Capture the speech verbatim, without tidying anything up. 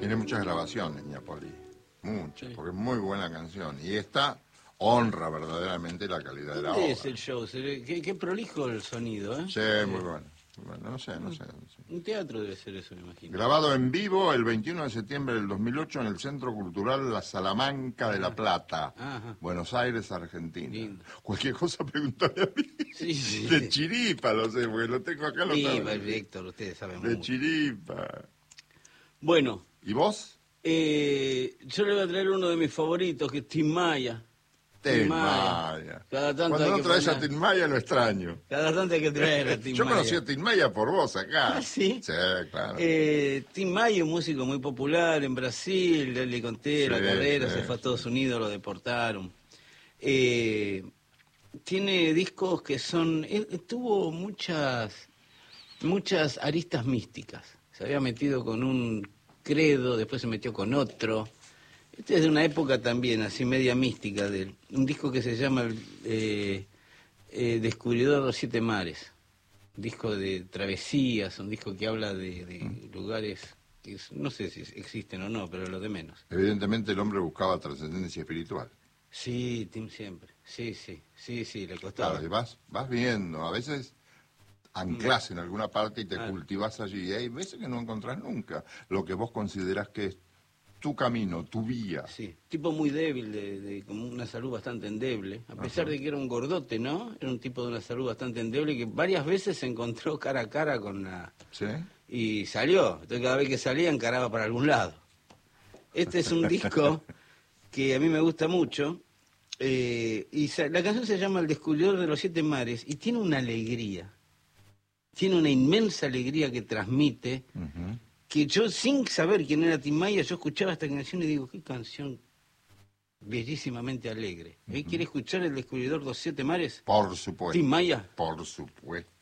Tiene muchas grabaciones, Ñapoli. Muchas, Sí. porque es muy buena canción. Y esta honra verdaderamente la calidad de la obra. ¿Dónde es el show? Se ve- Qué, qué prolijo el sonido, ¿eh? Sí, Eh, muy bueno. Bueno, no sé, no sé. no sé. Un teatro debe ser eso, me imagino. Grabado en vivo el veintiuno de septiembre del dos mil ocho en el Centro Cultural La Salamanca de La Plata, Ajá. Buenos Aires, Argentina. Lindo. Cualquier cosa pregúntale a mí. Sí, sí. De chiripa, lo sé, porque lo tengo acá. Lo Sí, tengo. va, Héctor, ustedes saben De mucho. chiripa. Bueno, ¿Y vos? eh, yo le voy a traer uno de mis favoritos, que es Tim Maya. Tim Maya. Cada tanto Cuando hay no que traes a poner- Tim Maya lo extraño. Cada tanto hay que traer a Tim Yo Maya. conocí a Tim Maya por vos acá. ¿Ah, sí? Sí, claro. Eh, Tim Maya, un músico muy popular en Brasil, ya le conté la Sí, carrera, sí, se fue a sí. Estados Unidos, lo deportaron. Eh, tiene discos que son... él- él tuvo muchas, muchas aristas místicas. Se había metido con un credo, después se metió con otro. Este es de una época también, así media mística, de él. Un disco que se llama eh, eh, Descubridor de los Siete Mares. Un disco de travesías, un disco que habla de, de lugares que es- no sé si existen o no, pero lo de menos. Evidentemente el hombre buscaba trascendencia espiritual. Sí, Tim siempre. Sí, sí, sí, sí, le costaba. Claro, y vas, vas viendo, a veces anclas en alguna parte y te Claro. cultivas allí. Y hay veces que no encontrás nunca lo que vos considerás que es tu camino, tu vía. Sí, tipo muy débil, de, de como una salud bastante endeble, a pesar Ajá. de que era un gordote, ¿no? Era un tipo de una salud bastante endeble que varias veces se encontró cara a cara con la... ¿Sí? y salió. Entonces cada vez que salía encaraba para algún lado. Este es un disco que a mí me gusta mucho. eh, y sa- la canción se llama El Descubridor de los Siete Mares y tiene una alegría. Tiene una inmensa alegría que transmite, Ujú. que yo sin saber quién era Tim Maya, yo escuchaba esta canción y digo, qué canción bellísimamente alegre. ¿Eh? ¿Quiere escuchar El Descubridor de los Siete Mares? Por supuesto. Tim Maya. Por supuesto.